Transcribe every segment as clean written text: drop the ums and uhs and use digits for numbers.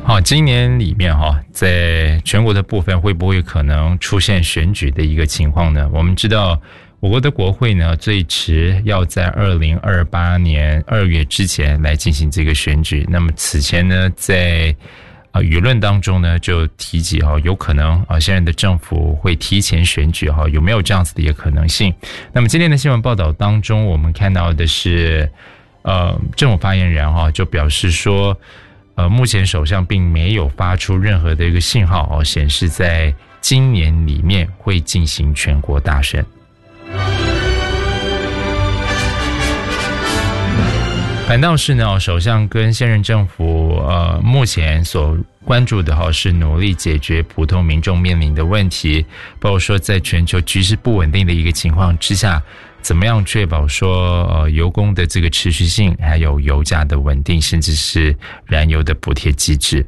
好，今年里面在全国的部分会不会可能出现选举的一个情况呢？我们知道我国的国会呢，最迟要在2028年2月之前来进行这个选举。那么此前呢，在舆论当中呢，就提及有可能现任的政府会提前选举有没有这样子的一个可能性？那么今天的新闻报道当中，我们看到的是政府发言人就表示说，目前首相并没有发出任何的一个信号显示在今年里面会进行全国大选。反倒是呢，首相跟现任政府目前所关注的是努力解决普通民众面临的问题，包括说在全球局势不稳定的一个情况之下，怎么样确保说油供的这个持续性，还有油价的稳定，甚至是燃油的补贴机制。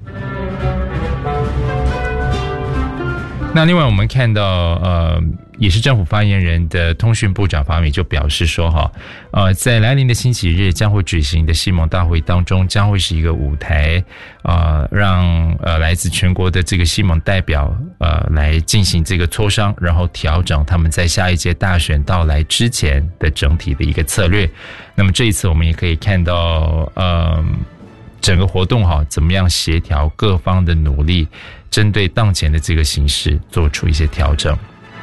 那另外我们看到也是政府发言人的通讯部长法米就表示说在来临的星期日将会举行的西盟大会当中，将会是一个舞台让来自全国的这个西盟代表来进行这个磋商，然后调整他们在下一届大选到来之前的整体的一个策略。那么这一次我们也可以看到整个活动怎么样协调各方的努力，针对当前的这个形势做出一些调整。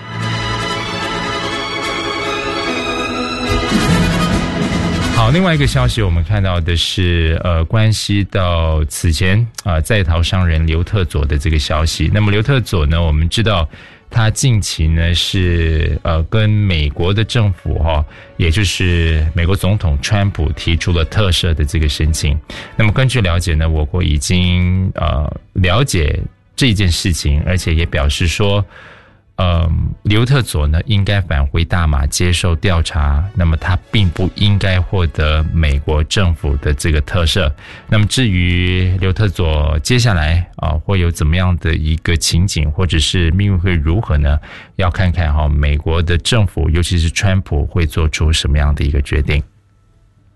好，另外一个消息我们看到的是关系到此前在逃商人刘特佐的这个消息。那么刘特佐呢，我们知道他近期呢是跟美国的政府也就是美国总统川普提出了特赦的这个申请。那么根据了解呢，我国已经了解这件事情，而且也表示说刘特佐呢应该返回大马接受调查，那么他并不应该获得美国政府的这个特赦。那么至于刘特佐接下来会有怎么样的一个情景，或者是命运会如何呢？要看看美国的政府，尤其是川普会做出什么样的一个决定。